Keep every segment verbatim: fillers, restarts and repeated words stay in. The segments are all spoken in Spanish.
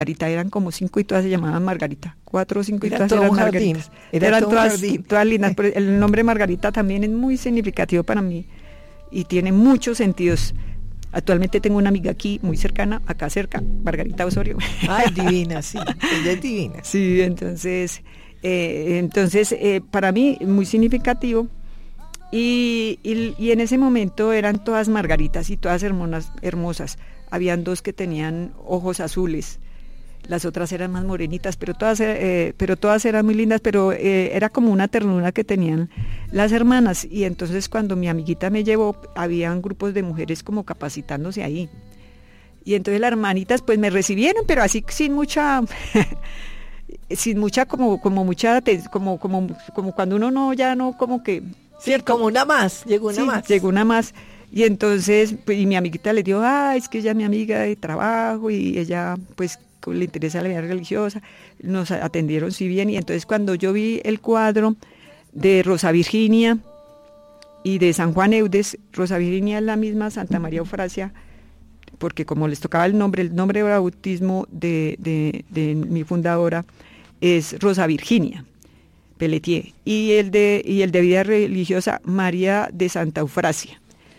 Margarita, eran como cinco y todas se llamaban Margarita, cuatro o cinco y Era todas todo eran un jardín, Margaritas. era Eran todo un todas, jardín. todas lindas, pero el nombre Margarita también es muy significativo para mí y tiene muchos sentidos. Actualmente tengo una amiga aquí, muy cercana, acá cerca, Margarita Osorio. Ay, divina, sí, ella es divina. Sí, entonces, eh, entonces eh, para mí muy significativo. Y, y, y en ese momento eran todas Margaritas y todas hermonas, hermosas. Habían dos que tenían ojos azules, las otras eran más morenitas, pero todas, eh, pero todas eran muy lindas, pero eh, era como una ternura que tenían las hermanas. Y entonces cuando mi amiguita me llevó, habían grupos de mujeres como capacitándose ahí. Y entonces las hermanitas pues me recibieron, pero así sin mucha... sin mucha como como mucha como como como cuando uno no ya no como que sí, como una más, llegó una sí, más. Llegó una más. Y entonces, pues, y mi amiguita le dio, ah, es que ella es mi amiga de trabajo y ella, pues, le interesa la vida religiosa. Nos atendieron sí bien. Y entonces, cuando yo vi el cuadro de Rosa Virginia y de San Juan Eudes, Rosa Virginia es la misma Santa María Eufrasia, porque como les tocaba el nombre, el nombre de bautismo de, de, de mi fundadora es Rosa Virginia Pelletier, y el de y el de vida religiosa María de Santa Eufrasia.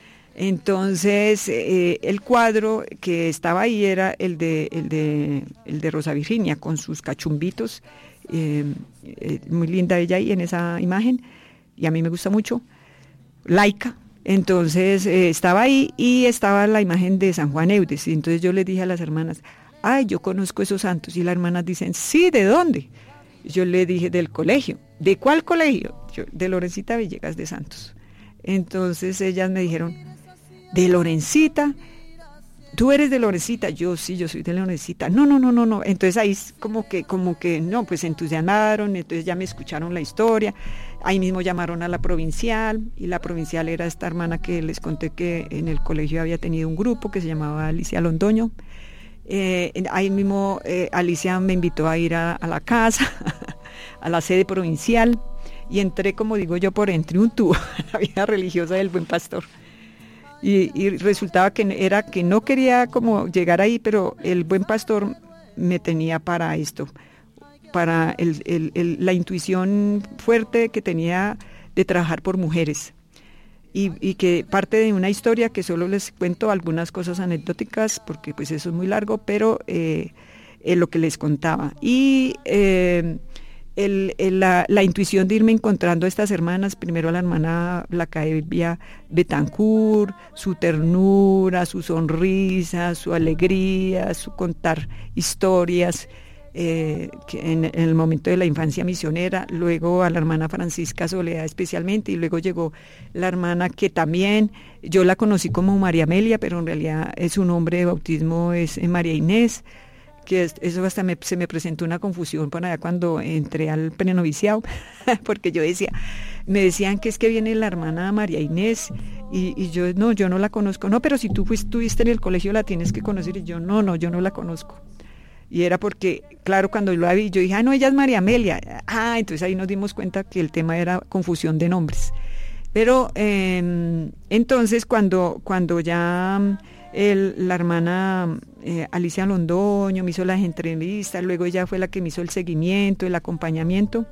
Entonces eh, el cuadro que estaba ahí era el de el de el de Rosa Virginia con sus cachumbitos, eh, eh, muy linda ella ahí en esa imagen y a mí me gusta mucho, laica. Entonces eh, estaba ahí y estaba la imagen de San Juan Eudes y entonces yo les dije a las hermanas, ay, yo conozco esos santos, y las hermanas dicen, sí, ¿de dónde? Yo le dije, del colegio. ¿De cuál colegio? Yo, de Lorencita Villegas de Santos. Entonces ellas me dijeron, ¿de Lorencita? ¿Tú eres de Lorencita? Yo, sí, yo soy de Lorencita. No, no, no, no, no. Entonces ahí como que, como que, no, pues se entusiasmaron, entonces ya me escucharon la historia. Ahí mismo llamaron a la provincial, y la provincial era esta hermana que les conté que en el colegio había tenido un grupo que se llamaba Alicia Londoño. Eh, ahí mismo eh, Alicia me invitó a ir a, a la casa, a la sede provincial, y entré, como digo yo, por entre un tubo a la vida religiosa del Buen Pastor. Y, y resultaba que era que no quería como llegar ahí, pero el Buen Pastor me tenía para esto, para el, el, el, la intuición fuerte que tenía de trabajar por mujeres. Y, y que parte de una historia que solo les cuento algunas cosas anecdóticas, porque pues eso es muy largo, pero eh, eh, lo que les contaba. Y eh, el, el, la, la intuición de irme encontrando a estas hermanas, primero a la hermana Blacavia Betancourt, su ternura, su sonrisa, su alegría, su contar historias, Eh, que en, en el momento de la infancia misionera, luego a la hermana Francisca Soledad especialmente, y luego llegó la hermana que también, yo la conocí como María Amelia, pero en realidad es su nombre de bautismo es María Inés, que es, eso hasta me, se me presentó una confusión por allá cuando entré al prenoviciado, porque yo decía, me decían que es que viene la hermana María Inés, y, y yo, no, yo no la conozco, no, pero si tú fuiste, estuviste en el colegio la tienes que conocer, y yo, no, no, yo no la conozco. Y era porque, claro, cuando yo la vi, yo dije, ah, no, ella es María Amelia. Ah, entonces ahí nos dimos cuenta que el tema era confusión de nombres. Pero eh, entonces cuando, cuando ya el, la hermana eh, Alicia Londoño me hizo las entrevistas, luego ella fue la que me hizo el seguimiento, el acompañamiento.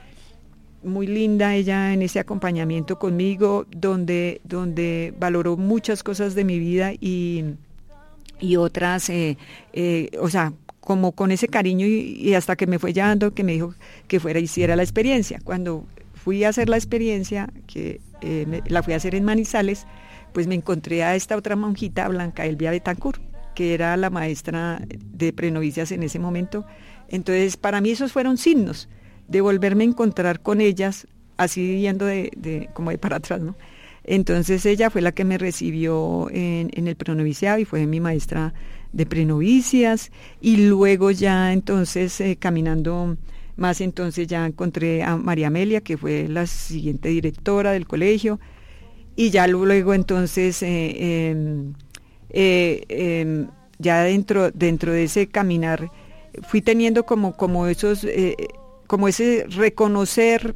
Muy linda ella en ese acompañamiento conmigo, donde, donde valoró muchas cosas de mi vida y, y otras, eh, eh, o sea, como con ese cariño y, y hasta que me fue llevando, que me dijo que fuera y hiciera la experiencia. Cuando fui a hacer la experiencia, que eh, me, la fui a hacer en Manizales, pues me encontré a esta otra monjita, Blanca Elvia Betancourt, que era la maestra de prenovicias en ese momento. Entonces, para mí esos fueron signos de volverme a encontrar con ellas, así yendo de, de como de para atrás, ¿no? Entonces ella fue la que me recibió en, en el prenoviciado y fue mi maestra de prenovicias, y luego ya entonces eh, caminando más, entonces ya encontré a María Amelia, que fue la siguiente directora del colegio, y ya luego entonces eh, eh, eh, eh, ya dentro, dentro de ese caminar fui teniendo como, como esos, eh, como ese reconocer,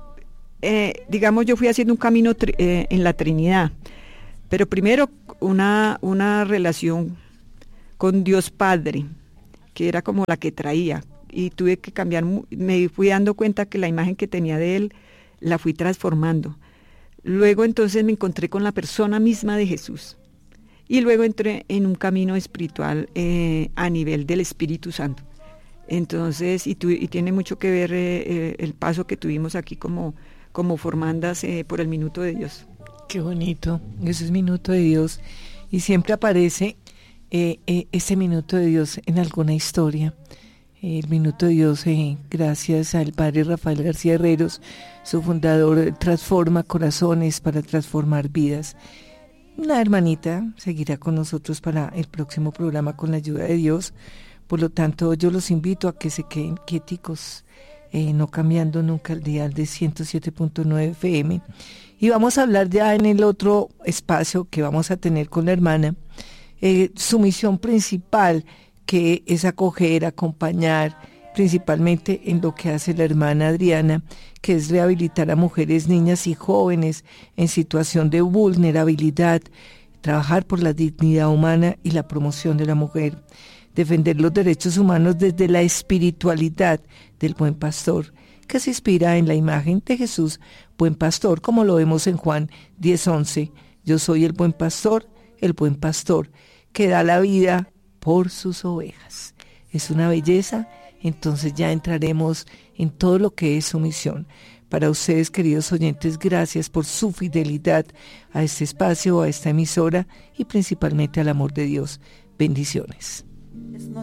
eh, digamos, yo fui haciendo un camino tri, eh, en la Trinidad, pero primero una, una relación con Dios Padre, que era como la que traía. Y tuve que cambiar, me fui dando cuenta que la imagen que tenía de él la fui transformando. Luego entonces me encontré con la persona misma de Jesús. Y luego entré en un camino espiritual eh, a nivel del Espíritu Santo. Entonces, y, tu, y tiene mucho que ver eh, eh, el paso que tuvimos aquí como, como formandas eh, por el Minuto de Dios. Qué bonito, ese es Minuto de Dios. Y siempre aparece eh, eh, ese Minuto de Dios en alguna historia. El Minuto de Dios, eh, gracias al padre Rafael García Herreros, su fundador, transforma corazones para transformar vidas. Una hermanita seguirá con nosotros para el próximo programa con la ayuda de Dios. Por lo tanto, yo los invito a que se queden quieticos, eh, no cambiando nunca el dial de ciento siete punto nueve F M. Y vamos a hablar ya en el otro espacio que vamos a tener con la hermana, eh, su misión principal, que es acoger, acompañar, principalmente en lo que hace la hermana Adriana, que es rehabilitar a mujeres, niñas y jóvenes en situación de vulnerabilidad, trabajar por la dignidad humana y la promoción de la mujer, defender los derechos humanos desde la espiritualidad del buen pastor, que se inspira en la imagen de Jesús, buen pastor, como lo vemos en Juan diez once. Yo soy el buen pastor, el buen pastor, que da la vida por sus ovejas. Es una belleza. Entonces ya entraremos en todo lo que es su misión. Para ustedes, queridos oyentes, gracias por su fidelidad a este espacio, a esta emisora y principalmente al amor de Dios. Bendiciones.